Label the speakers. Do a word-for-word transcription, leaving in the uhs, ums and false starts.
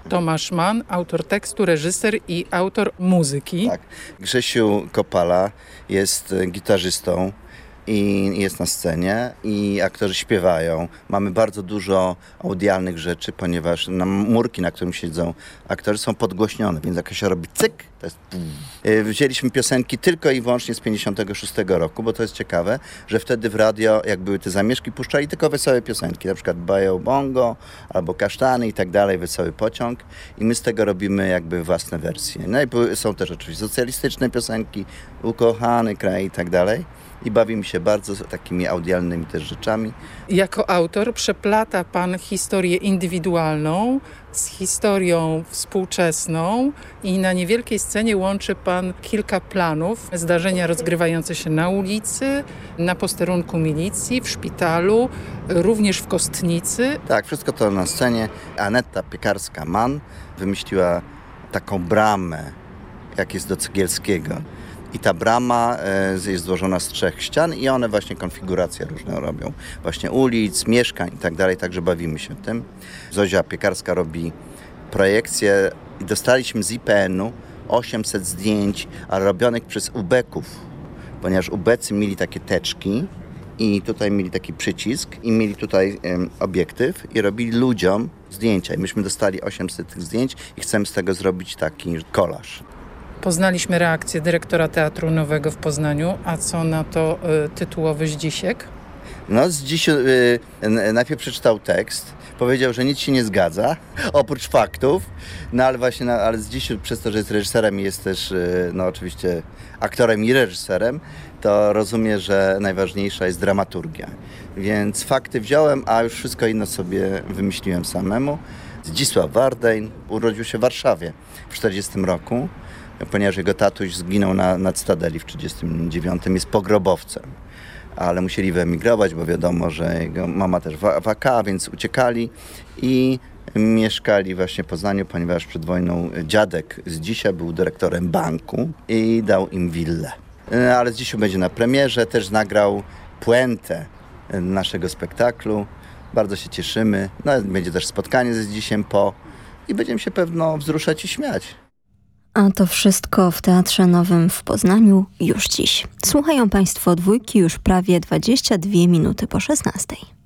Speaker 1: Tomasz Mann, autor tekstu, reżyser i autor muzyki.
Speaker 2: Tak. Grzesiu Kopala jest gitarzystą i jest na scenie i aktorzy śpiewają. Mamy bardzo dużo audialnych rzeczy, ponieważ na murki, na którym siedzą aktorzy, są podgłośnione, więc jak się robi cyk, to jest... Wzięliśmy piosenki tylko i wyłącznie z pięćdziesiątego szóstego roku, bo to jest ciekawe, że wtedy w radio, jak były te zamieszki, puszczali tylko wesołe piosenki, na przykład Bajo Bongo albo Kasztany i tak dalej, Wesoły Pociąg, i my z tego robimy jakby własne wersje. No i były, są też oczywiście socjalistyczne piosenki, Ukochany kraj i tak dalej. I bawimy się bardzo takimi audialnymi też rzeczami.
Speaker 1: Jako autor przeplata pan historię indywidualną z historią współczesną i na niewielkiej scenie łączy pan kilka planów. Zdarzenia rozgrywające się na ulicy, na posterunku milicji, w szpitalu, również w Kostnicy.
Speaker 2: Tak, wszystko to na scenie. Aneta Piekarska-Mann wymyśliła taką bramę, jak jest do Cegielskiego. I ta brama jest złożona z trzech ścian i one właśnie konfiguracje różne robią. Właśnie ulic, mieszkań i tak dalej, także bawimy się tym. Zozia Piekarska robi projekcje i dostaliśmy z I P N u osiemset zdjęć, ale robionych przez ubeków, ponieważ ubecy mieli takie teczki i tutaj mieli taki przycisk i mieli tutaj um, obiektyw i robili ludziom zdjęcia. I myśmy dostali osiemset tych zdjęć i chcemy z tego zrobić taki kolaż.
Speaker 1: Poznaliśmy reakcję dyrektora Teatru Nowego w Poznaniu. A co na to y, tytułowy Zdzisiek?
Speaker 2: No, Zdzisiu y, najpierw przeczytał tekst, powiedział, że nic się nie zgadza, oprócz faktów, no ale właśnie, no, ale Zdzisiu przez to, że jest reżyserem i jest też, y, no oczywiście aktorem i reżyserem, to rozumie, że najważniejsza jest dramaturgia. Więc fakty wziąłem, a już wszystko inne sobie wymyśliłem samemu. Zdzisław Wardejn urodził się w Warszawie w czterdziestym roku. Ponieważ jego tatuś zginął na, na Cytadeli w trzydziestym dziewiątym, jest pogrobowcem. Ale musieli wyemigrować, bo wiadomo, że jego mama też w A K, więc uciekali i mieszkali właśnie w Poznaniu, ponieważ przed wojną dziadek z dzisiaj był dyrektorem banku i dał im willę. Ale z dzisiaj będzie na premierze, też nagrał puentę naszego spektaklu. Bardzo się cieszymy. No, będzie też spotkanie ze Zdzisiem po i będziemy się pewno wzruszać i śmiać.
Speaker 3: A to wszystko w Teatrze Nowym w Poznaniu już dziś. Słuchają Państwo Dwójki już prawie dwadzieścia dwie minuty po szesnastej.